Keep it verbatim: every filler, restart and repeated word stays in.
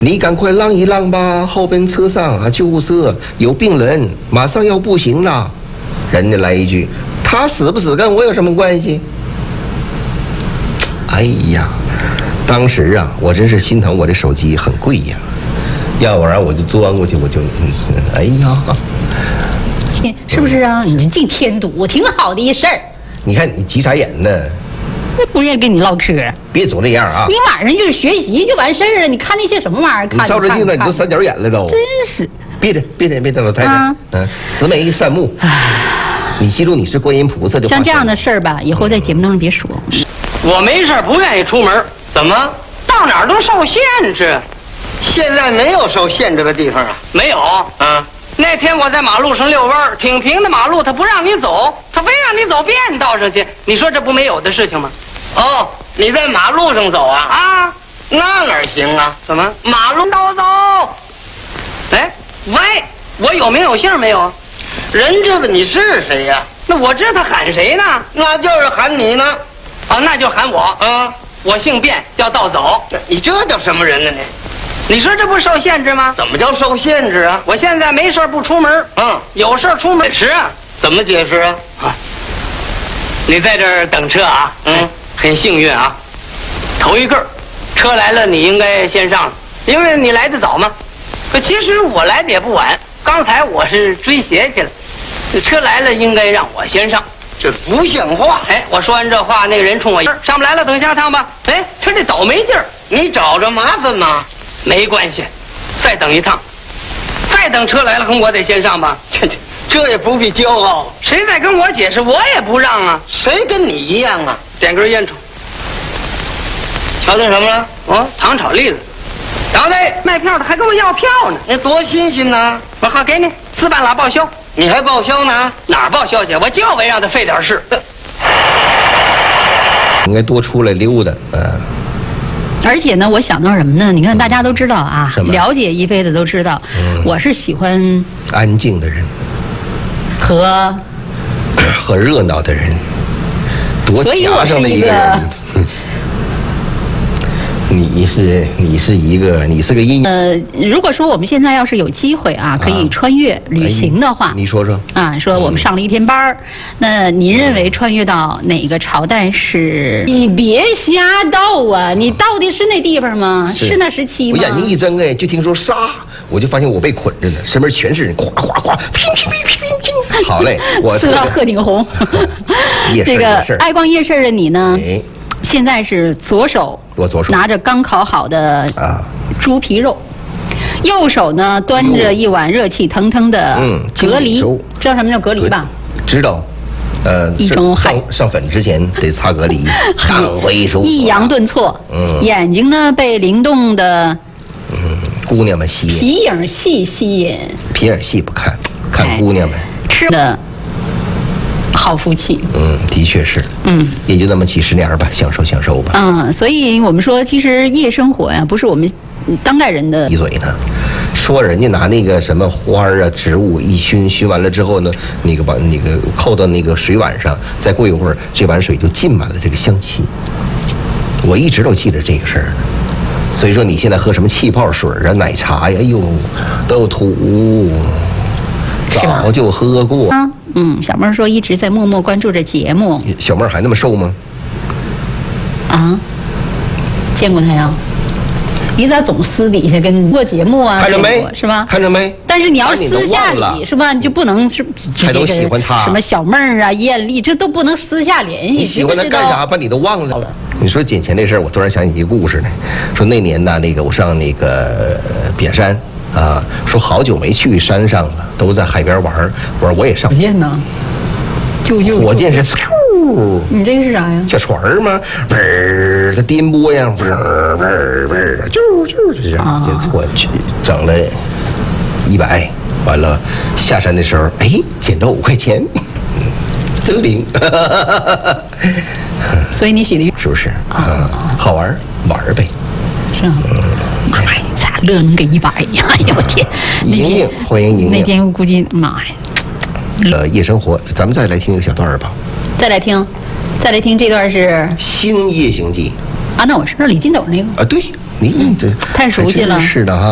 你赶快让一让吧，后边车上啊救护车有病人，马上要不行了。人家来一句，他死不死跟我有什么关系？哎呀，当时啊，我真是心疼我这手机很贵呀，要不然我就钻过去，我就，哎呀， 是不是啊？你净添堵，挺好的一事儿。 你看你急啥眼呢？ 那不愿意跟你唠嗑， 别总这样啊！ 你晚上就是学习就完事儿了，你看那些什么玩意儿？ 你照着镜子，你都三角眼了都。 真是。 别的，别的，别的，老太太，嗯、啊，慈眉善目。你记住，你是观音菩萨就。 像这样的事儿吧，以后在节目当中别说。 我没事不愿意出门，怎么到哪儿都受限制？ 现在没有受限制的地方啊？ 没有啊。那天我在马路上遛弯，挺平的马路，他不让你走，他非让你走便道上去。你说这不没有的事情吗？ 哦，你在马路上走啊？ 啊， 那哪行啊？ 怎么？ 马路都走。 哎，喂，我有名有姓没有？ 人知道你是谁呀、啊？ 那我知道他喊谁呢？ 那就是喊你呢。 啊，那就喊我啊！ 我姓卞，叫道走。 你这叫什么人呢你？ 你说这不受限制吗？ 怎么叫受限制啊？ 我现在没事不出门， 嗯， 有事出门时啊。 怎么解释啊？ 啊，你在这儿等车啊？ 嗯， 很幸运啊。头一个，车来了，你应该先上，因为你来得早嘛。可其实我来的也不晚，刚才我是追鞋去了，车来了应该让我先上。 这不像话！ 哎，我说完这话，那个人冲我上不来了，等下趟吧。哎，他这倒霉劲儿， 你找着麻烦吗？ 没关系，再等一趟，再等车来了，可我得先上吧。 这这这也不必骄傲。 谁再跟我解释，我也不让啊。 谁跟你一样啊？ 点根烟抽。 瞧见什么了？ 哦，糖炒栗子。然后呢，卖票的还跟我要票呢， 那多新鲜呢！ 我好给你四半拉报销。 你还报销呢？ 哪儿报销去？我就为让他费点事。 应该多出来溜达，嗯、呃。 而且呢，我想到什么呢？你看，大家都知道啊，了解一菲的都知道，嗯、我是喜欢安静的人和和热闹的人，多夹上的一个人。你是你是一个你是个音呃，如果说我们现在要是有机会啊，可以穿越旅行的话， 哎、你说说啊，说我们上了一天班儿，嗯、那您认为穿越到哪个朝代是？你别瞎道啊！你到底是那地方吗？是, 是那时期吗？ 我眼睛一睁哎，就听说杀，我就发现我被捆着呢，身边全是人，咵咵咵，乒乒乒乒乒。好嘞，我四到鹤顶红。这个爱逛夜市的你呢？哎现在是左手， 我左手拿着刚烤好的啊猪皮肉，右手呢端着一碗热气腾腾的蛤蜊，知道什么叫蛤蜊吧？ 知道，呃， 一种海上上粉之前得擦蛤蜊，上回书， 抑扬顿挫， 嗯， 眼睛呢被灵动的嗯姑娘们吸引， 皮影戏吸引， 皮影戏不看，看姑娘们吃的。好福气， 嗯，的确是， 嗯， 也就那么几十年吧，享受享受吧。 嗯，所以我们说，其实夜生活呀，不是我们当代人的。 一嘴呢，说人家拿那个什么花啊、植物一熏，熏完了之后呢，那个把那个扣到那个水碗上，再过一会儿，这碗水就浸满了这个香气。我一直都记着这个事儿呢。所以说，你现在喝什么气泡水啊、奶茶呀，哎呦，都土，早就喝过。 啊嗯，小妹儿说一直在默默关注着节目。 小妹儿还那么瘦吗？ 啊，见过她呀？你咋总私底下跟过节目啊？ 看着没？ 是吧？ 看着没？ 但是你要是私下里是吧，你就不能是还都喜欢她什么小妹儿啊、艳丽，这都不能私下联系。 你喜欢她干啥？把你都忘了。你说捡钱这事儿，我突然想起一个故事来。说那年呢，那个我上那个扁山。啊，说好久没去山上了，都在海边玩。我说我也上。 火箭呢？就就火箭是嗖。 你这个是啥呀？ 小船吗？嘣儿，它颠簸呀，嘣儿嘣儿嘣儿，就就就这样，捡错去整了一百，完了下山的时候，哎，捡着五块钱，真灵。 所以你洗的是不是？啊，好玩玩呗。 是啊。哎，咋乐能给一百呀？哎呦我天！ 莹莹，欢迎莹莹。 那天我估计，妈呀！ 呃，夜生活，咱们再来听一个小段吧。 再来听，再来听这段是《 新夜行记》 啊。那我是那李金斗那个啊，对， 你你这太熟悉了是的哈。